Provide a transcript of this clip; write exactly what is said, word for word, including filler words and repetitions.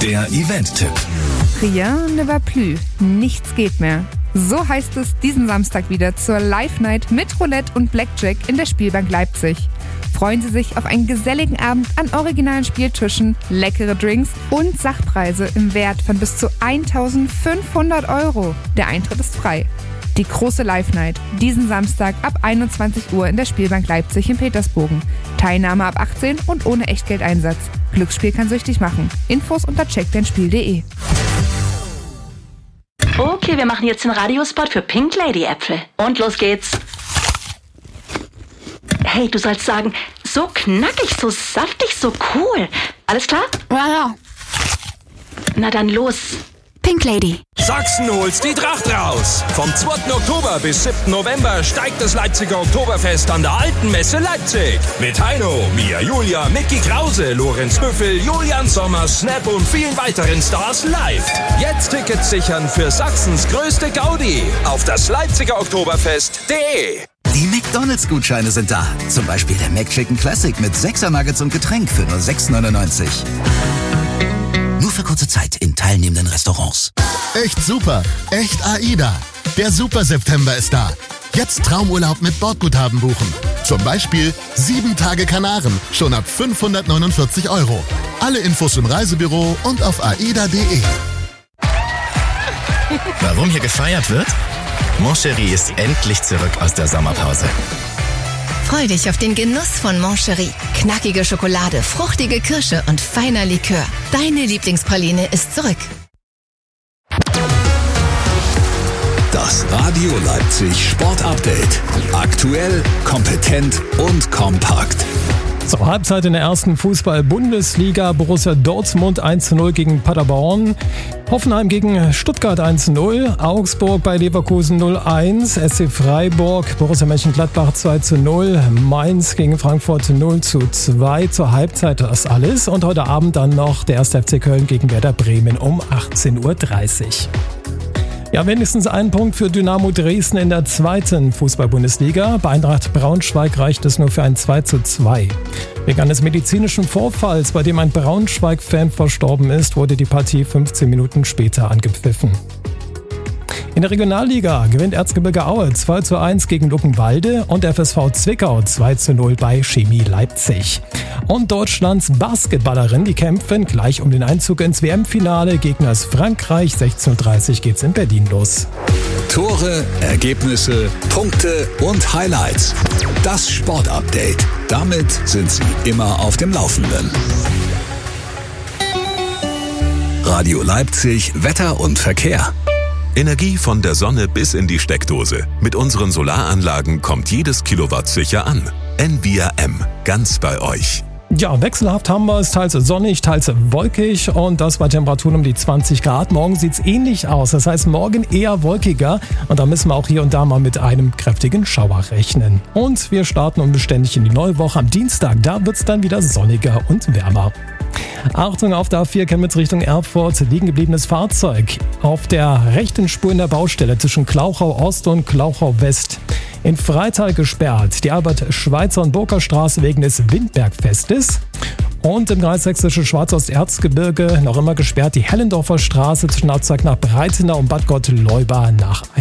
Der Event-Tipp. Rien ne va plus. Nichts geht mehr. So heißt es diesen Samstag wieder zur Live-Night mit Roulette und Blackjack in der Spielbank Leipzig. Freuen Sie sich auf einen geselligen Abend an originalen Spieltischen, leckere Drinks und Sachpreise im Wert von bis zu eintausendfünfhundert Euro. Der Eintritt ist frei. Die große Live-Night, diesen Samstag ab einundzwanzig Uhr in der Spielbank Leipzig in Petersbogen. Teilnahme ab achtzehn und ohne Echtgeldeinsatz. Glücksspiel kann süchtig machen. Infos unter check dein spiel punkt de. Okay, wir machen jetzt den Radiospot für Pink Lady Äpfel. Und los geht's. Hey, du sollst sagen, so knackig, so saftig, so cool. Alles klar? Ja, ja. Na dann los. Pink Lady. Sachsen holt's die Tracht raus. Vom zweiten Oktober bis siebten November steigt das Leipziger Oktoberfest an der Alten Messe Leipzig. Mit Heino, Mia Julia, Micky Krause, Lorenz Büffel, Julian Sommer, Snap und vielen weiteren Stars live. Jetzt Tickets sichern für Sachsens größte Gaudi auf das Leipziger Oktoberfest punkt de. Die McDonalds-Gutscheine sind da. Zum Beispiel der McChicken Classic mit sechser Nuggets und Getränk für nur sechs neunundneunzig. Nur für kurze Zeit in teilnehmenden Restaurants. Echt super, echt AIDA. Der Super-September ist da. Jetzt Traumurlaub mit Bordguthaben buchen. Zum Beispiel sieben Tage Kanaren, schon ab fünfhundertneunundvierzig Euro. Alle Infos im Reisebüro und auf aida punkt de. Warum hier gefeiert wird? Moncherie ist endlich zurück aus der Sommerpause. Freu dich auf den Genuss von Moncherie. Knackige Schokolade, fruchtige Kirsche und feiner Likör. Deine Lieblingspraline ist zurück. Das Radio Leipzig Sport Update. Aktuell, kompetent und kompakt. Zur Halbzeit in der ersten Fußball-Bundesliga. Borussia Dortmund eins zu null gegen Paderborn. Hoffenheim gegen Stuttgart eins zu null. Augsburg bei Leverkusen null eins. S C Freiburg, Borussia Mönchengladbach zwei zu null. Mainz gegen Frankfurt null zu zwei. Zur Halbzeit das alles. Und heute Abend dann noch der erste F C Köln gegen Werder Bremen um achtzehn Uhr dreißig. Ja, wenigstens ein Punkt für Dynamo Dresden in der zweiten Fußball-Bundesliga. Bei Eintracht Braunschweig reicht es nur für ein zwei zu zwei. Wegen eines medizinischen Vorfalls, bei dem ein Braunschweig-Fan verstorben ist, wurde die Partie fünfzehn Minuten später angepfiffen. In der Regionalliga gewinnt Erzgebirge Aue zwei zu eins gegen Luckenwalde und F S V Zwickau zwei zu null bei Chemie Leipzig. Und Deutschlands Basketballerinnen, die kämpfen gleich um den Einzug ins W M-Finale. Gegner ist Frankreich. sechzehn Uhr dreißig geht's in Berlin los. Tore, Ergebnisse, Punkte und Highlights. Das Sport-Update. Damit sind Sie immer auf dem Laufenden. Radio Leipzig, Wetter und Verkehr. Energie von der Sonne bis in die Steckdose. Mit unseren Solaranlagen kommt jedes Kilowatt sicher an. N V I A M, ganz bei euch. Ja, wechselhaft haben wir es, teils sonnig, teils wolkig und das bei Temperaturen um die zwanzig Grad. Morgen sieht es ähnlich aus, das heißt morgen eher wolkiger und da müssen wir auch hier und da mal mit einem kräftigen Schauer rechnen. Und wir starten unbeständig in die neue Woche am Dienstag, da wird es dann wieder sonniger und wärmer. Achtung, auf der A vier Chemnitz Richtung Erfurt, liegen gebliebenes Fahrzeug auf der rechten Spur in der Baustelle zwischen Klauchau Ost und Klauchau West. In Freital gesperrt, die Albert-Schweitzer- und Burgerstraße wegen des Windbergfestes. Und im Kreis Sächsische Schwarzosterzgebirge noch immer gesperrt die Hellendorfer Straße zwischen Abzweig nach Breitenau und Bad Gottleuba nach